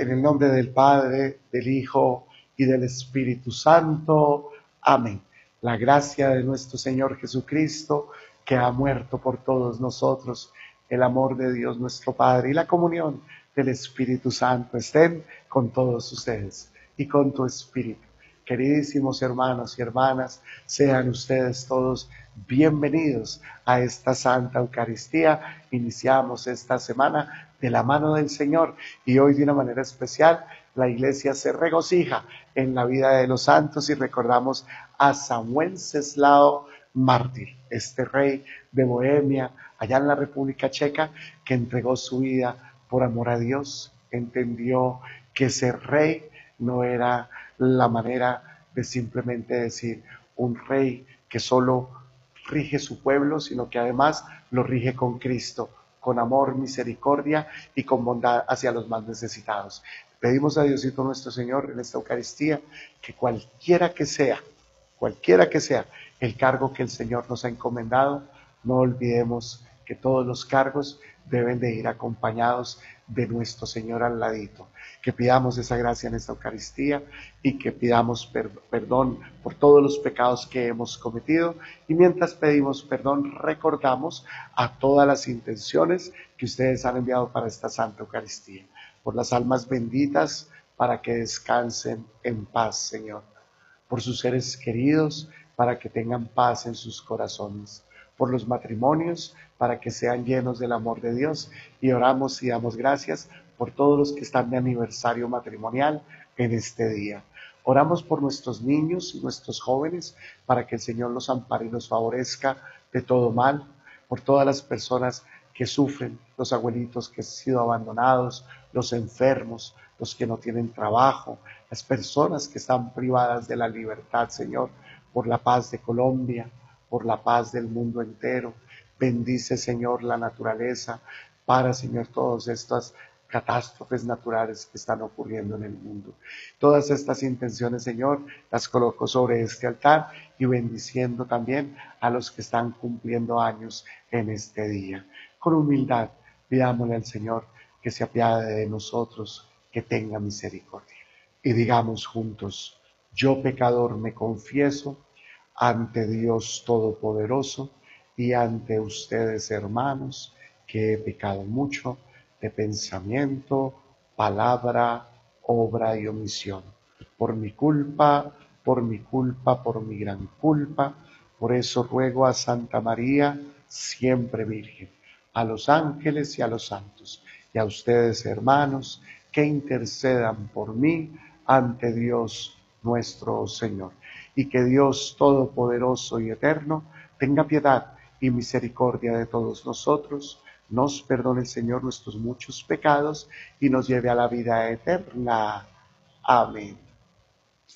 En el nombre del Padre, del Hijo y del Espíritu Santo. Amén. La gracia de nuestro Señor Jesucristo, que ha muerto por todos nosotros, el amor de Dios nuestro Padre y la comunión del Espíritu Santo estén con todos ustedes y con tu espíritu. Queridísimos hermanos y hermanas, sean ustedes todos bienvenidos a esta Santa Eucaristía. Iniciamos esta semana de la mano del Señor y hoy de una manera especial la Iglesia se regocija en la vida de los santos y recordamos a San Wenceslao mártir, este rey de Bohemia, allá en la República Checa, que entregó su vida por amor a Dios. Entendió que ser rey no era la manera de simplemente decir un rey que solo rige su pueblo, sino que además lo rige con Cristo, con amor, misericordia y con bondad hacia los más necesitados. Pedimos a Diosito nuestro Señor en esta Eucaristía que cualquiera que sea el cargo que el Señor nos ha encomendado, no olvidemos que todos los cargos deben de ir acompañados de nuestro Señor al ladito. Que pidamos esa gracia en esta Eucaristía y que pidamos perdón por todos los pecados que hemos cometido. Y mientras pedimos perdón, recordamos a todas las intenciones que ustedes han enviado para esta Santa Eucaristía. Por las almas benditas, para que descansen en paz, Señor. Por sus seres queridos, para que tengan paz en sus corazones. Por los matrimonios, para que sean llenos del amor de Dios. Y oramos y damos gracias por todos los que están de aniversario matrimonial en este día. Oramos por nuestros niños y nuestros jóvenes, para que el Señor los ampare y los favorezca de todo mal. Por todas las personas que sufren, los abuelitos que han sido abandonados, los enfermos, los que no tienen trabajo, las personas que están privadas de la libertad, Señor, por la paz de Colombia, por la paz del mundo entero. Bendice, Señor, la naturaleza para, Señor, todas estas catástrofes naturales que están ocurriendo en el mundo. Todas estas intenciones, Señor, las coloco sobre este altar y bendiciendo también a los que están cumpliendo años en este día. Con humildad, pidámosle al Señor que se apiade de nosotros, que tenga misericordia. Y digamos juntos: yo pecador me confieso ante Dios Todopoderoso y ante ustedes, hermanos, que he pecado mucho de pensamiento, palabra, obra y omisión. Por mi culpa, por mi gran culpa. Por eso ruego a Santa María, siempre Virgen, a los ángeles y a los santos, y a ustedes, hermanos, que intercedan por mí ante Dios nuestro Señor. Y que Dios Todopoderoso y Eterno tenga piedad y misericordia de todos nosotros, nos perdone el Señor nuestros muchos pecados y nos lleve a la vida eterna. Amén.